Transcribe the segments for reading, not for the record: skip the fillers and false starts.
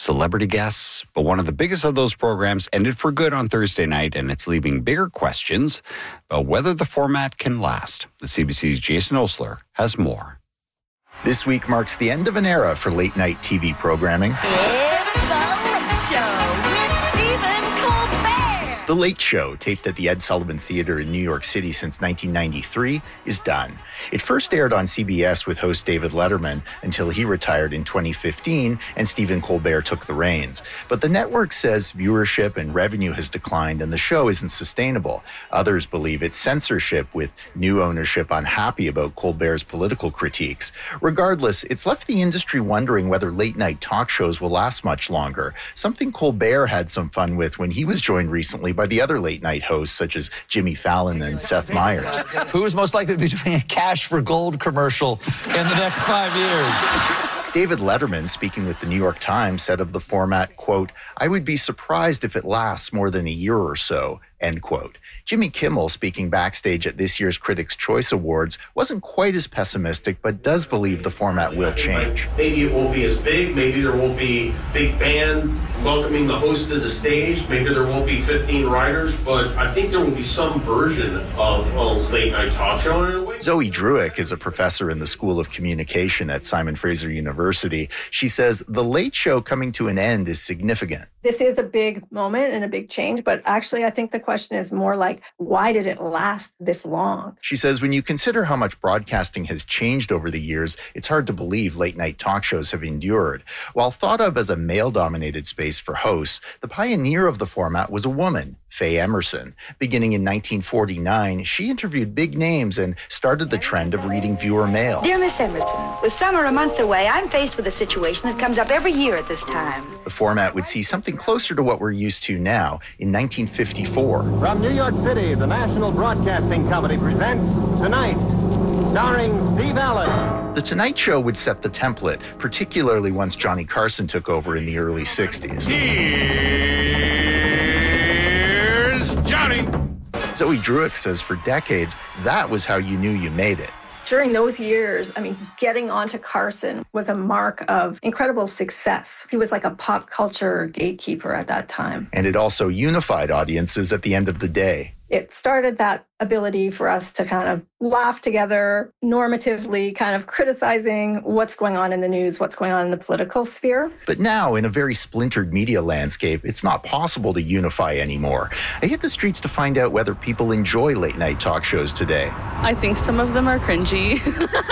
celebrity guests. But one of the biggest of those programs ended for good on Thursday night, and it's leaving bigger questions about whether the format can last. The CBC's Jason Osler has more. This week marks the end of an era for late-night TV programming. It's The Late Show with Stephen Colbert. The Late Show, taped at the Ed Sullivan Theatre in New York City since 1993, is done. It first aired on CBS with host David Letterman until he retired in 2015 and Stephen Colbert took the reins. But the network says viewership and revenue has declined and the show isn't sustainable. Others believe it's censorship, with new ownership unhappy about Colbert's political critiques. Regardless, it's left the industry wondering whether late-night talk shows will last much longer, something Colbert had some fun with when he was joined recently by the other late-night hosts such as Jimmy Fallon and Seth Meyers. Who is most likely to be doing a Cash for Gold commercial in the next 5 years? David Letterman, speaking with the New York Times, said of the format, quote, "I would be surprised if it lasts more than a year or so," end quote. Jimmy Kimmel, speaking backstage at this year's Critics' Choice Awards, wasn't quite as pessimistic, but does believe the format will change. Maybe it won't be as big. Maybe there won't be big band welcoming the host to the stage. Maybe there won't be 15 writers, but I think there will be some version of a late-night talk show in a way. Zoe Druick is a professor in the School of Communication at Simon Fraser University. She says the Late Show coming to an end is significant. This is a big moment and a big change, but actually I think the question is more like, why did it last this long? She says when you consider how much broadcasting has changed over the years, it's hard to believe late-night talk shows have endured. While thought of as a male-dominated space for hosts, the pioneer of the format was a woman, Faye Emerson. Beginning in 1949, she interviewed big names and started the trend of reading viewer mail. Dear Miss Emerson, with summer a month away, I'm faced with a situation that comes up every year at this time. The format would see something closer to what we're used to now in 1954. From New York City, the National Broadcasting Company presents Tonight, starring Steve Allen. The Tonight Show would set the template, particularly once Johnny Carson took over in the early 60s. Here's Johnny. Zoe Druick says for decades, that was how you knew you made it. During those years, getting onto Carson was a mark of incredible success. He was like a pop culture gatekeeper at that time. And it also unified audiences at the end of the day. It started that ability for us to kind of laugh together, normatively kind of criticizing what's going on in the news, what's going on in the political sphere. But now, in a very splintered media landscape, it's not possible to unify anymore. I hit the streets to find out whether people enjoy late-night talk shows today. I think some of them are cringy,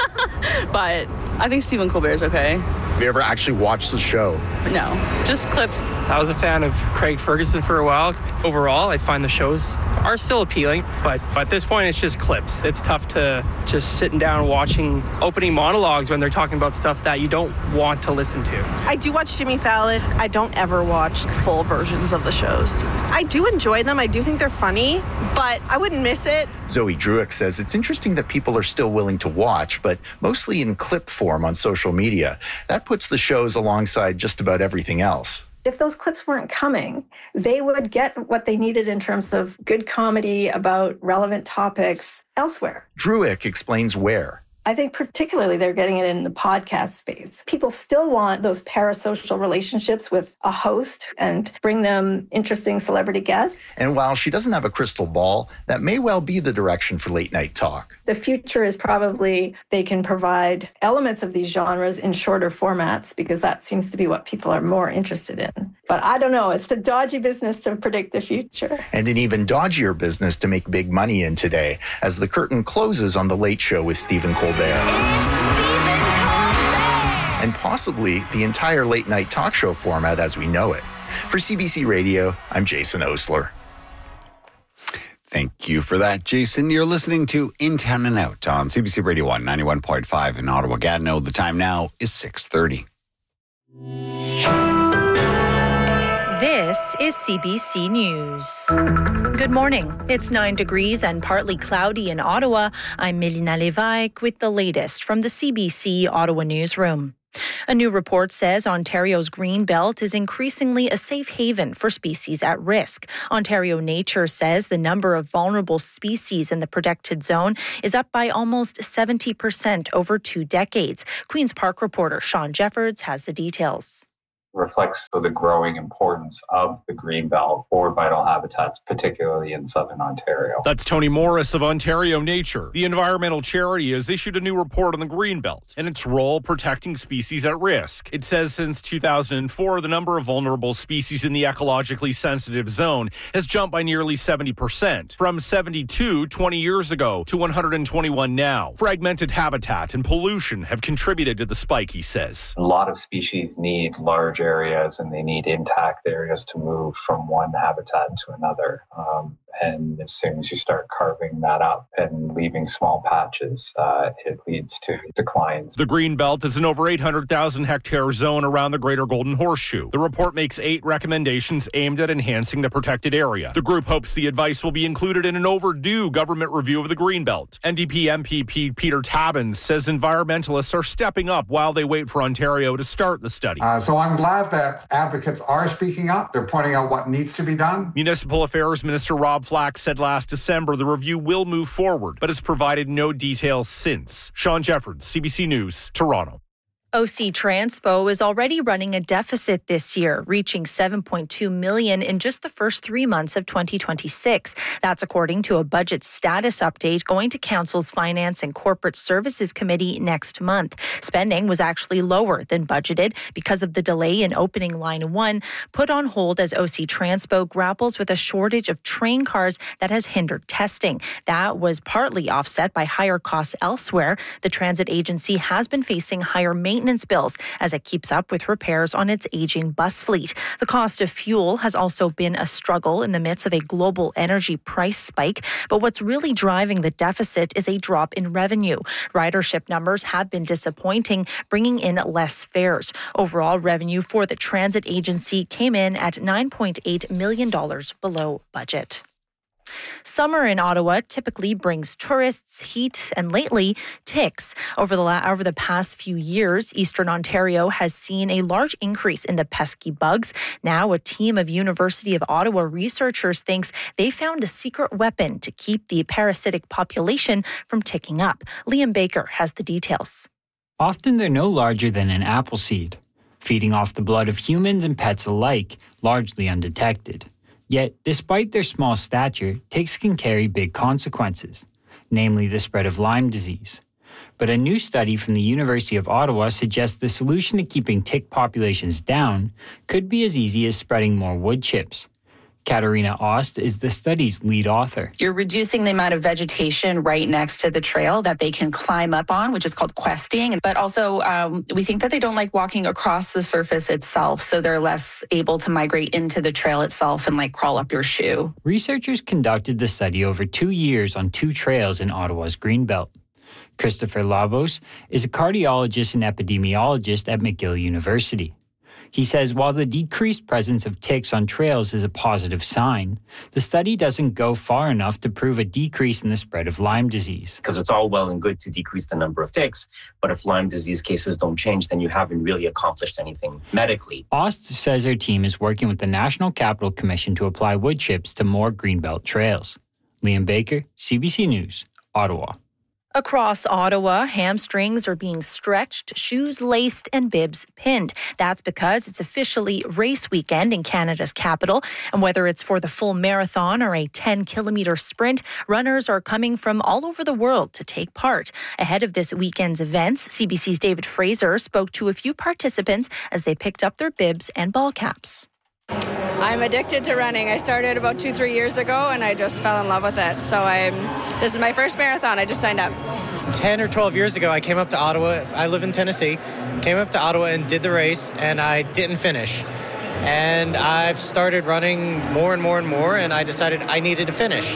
but I think Stephen Colbert's okay. Have you ever actually watched the show? No, just clips. I was a fan of Craig Ferguson for a while. Overall, I find the shows are still appealing, but at this point, it's just clips. It's tough to just sitting down watching opening monologues when they're talking about stuff that you don't want to listen to. I do watch Jimmy Fallon. I don't ever watch full versions of the shows. I do enjoy them. I do think they're funny, but I wouldn't miss it. Zoe Druick says it's interesting that people are still willing to watch, but mostly in clip form on social media. That puts the shows alongside just about everything else. If those clips weren't coming, they would get what they needed in terms of good comedy about relevant topics elsewhere. Druick explains where. I think particularly they're getting it in the podcast space. People still want those parasocial relationships with a host and bring them interesting celebrity guests. And while she doesn't have a crystal ball, that may well be the direction for late night talk. The future is probably they can provide elements of these genres in shorter formats because that seems to be what people are more interested in. But I don't know. It's a dodgy business to predict the future. And an even dodgier business to make big money in today as the curtain closes on The Late Show with Stephen Colbert. It's Stephen Colbert. And possibly the entire late night talk show format as we know it. For CBC Radio, I'm Jason Osler. Thank you for that, Jason. You're listening to In Town and Out on CBC Radio 1, 91.5 in Ottawa. Gatineau. The time now is 6:30. This is CBC News. Good morning. It's 9 degrees and partly cloudy in Ottawa. I'm Melina Lévesque with the latest from the CBC Ottawa newsroom. A new report says Ontario's green belt is increasingly a safe haven for species at risk. Ontario Nature says the number of vulnerable species in the protected zone is up by almost 70% over 2 decades. Queen's Park reporter Sean Jeffords has the details. reflects the growing importance of the Greenbelt for vital habitats, particularly in southern Ontario. That's Tony Morris of Ontario Nature. The environmental charity has issued a new report on the Greenbelt and its role protecting species at risk. It says since 2004, the number of vulnerable species in the ecologically sensitive zone has jumped by nearly 70%, from 72 20 years ago to 121 now. Fragmented habitat and pollution have contributed to the spike, he says. A lot of species need large areas and they need intact areas to move from one habitat to another. And as soon as you start carving that up and leaving small patches, it leads to declines. The Greenbelt is an over 800,000 hectare zone around the Greater Golden Horseshoe. The report makes 8 recommendations aimed at enhancing the protected area. The group hopes the advice will be included in an overdue government review of the Greenbelt. NDP MPP Peter Tabbins says environmentalists are stepping up while they wait for Ontario to start the study. So I'm glad that advocates are speaking up. They're pointing out what needs to be done. Municipal Affairs Minister Rob Flack said last December the review will move forward, but has provided no details since. Sean Jeffords, CBC News, Toronto. OC Transpo is already running a deficit this year, reaching $7.2 million in just the first 3 months of 2026. That's according to a budget status update going to Council's Finance and Corporate Services Committee next month. Spending was actually lower than budgeted because of the delay in opening Line 1, put on hold as OC Transpo grapples with a shortage of train cars that has hindered testing. That was partly offset by higher costs elsewhere. The transit agency has been facing higher maintenance bills as it keeps up with repairs on its aging bus fleet. The cost of fuel has also been a struggle in the midst of a global energy price spike. But what's really driving the deficit is a drop in revenue. Ridership numbers have been disappointing, bringing in less fares. Overall revenue for the transit agency came in at $9.8 million below budget. Summer in Ottawa typically brings tourists, heat, and lately, ticks. Over the past few years, Eastern Ontario has seen a large increase in the pesky bugs. Now, a team of University of Ottawa researchers thinks they found a secret weapon to keep the parasitic population from ticking up. Liam Baker has the details. Often they're no larger than an apple seed, feeding off the blood of humans and pets alike, largely undetected. Yet, despite their small stature, ticks can carry big consequences, namely the spread of Lyme disease. But a new study from the University of Ottawa suggests the solution to keeping tick populations down could be as easy as spreading more wood chips. Katarina Ost is the study's lead author. You're reducing the amount of vegetation right next to the trail that they can climb up on, which is called questing. But also, we think that they don't like walking across the surface itself, so they're less able to migrate into the trail itself and crawl up your shoe. Researchers conducted the study over 2 years on 2 trails in Ottawa's Greenbelt. Christopher Labos is a cardiologist and epidemiologist at McGill University. He says while the decreased presence of ticks on trails is a positive sign, the study doesn't go far enough to prove a decrease in the spread of Lyme disease. Because it's all well and good to decrease the number of ticks, but if Lyme disease cases don't change, then you haven't really accomplished anything medically. Ost says her team is working with the National Capital Commission to apply wood chips to more Greenbelt trails. Liam Baker, CBC News, Ottawa. Across Ottawa, hamstrings are being stretched, shoes laced, and bibs pinned. That's because it's officially race weekend in Canada's capital. And whether it's for the full marathon or a 10-kilometer sprint, runners are coming from all over the world to take part. Ahead of this weekend's events, CBC's David Fraser spoke to a few participants as they picked up their bibs and ball caps. I'm addicted to running. I started about 2-3 years ago and I just fell in love with it. So this is my first marathon. I just signed up. 10 or 12 years ago, I came up to Ottawa. I live in Tennessee. Came up to Ottawa and did the race, and I didn't finish. And I've started running more and more and more, and I decided I needed to finish.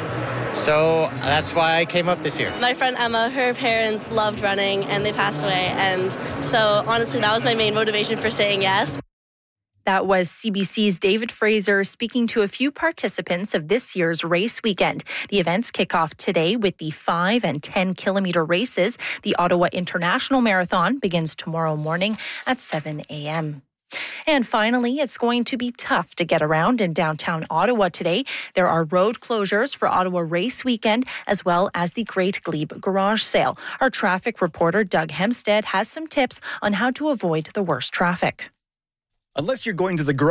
So that's why I came up this year. My friend Emma, her parents loved running, and they passed away. And so honestly, that was my main motivation for saying yes. That was CBC's David Fraser speaking to a few participants of this year's race weekend. The events kick off today with the 5 and 10-kilometer races. The Ottawa International Marathon begins tomorrow morning at 7 a.m. And finally, it's going to be tough to get around in downtown Ottawa today. There are road closures for Ottawa Race Weekend, as well as the Great Glebe Garage Sale. Our traffic reporter, Doug Hempstead, has some tips on how to avoid the worst traffic. Unless you're going to the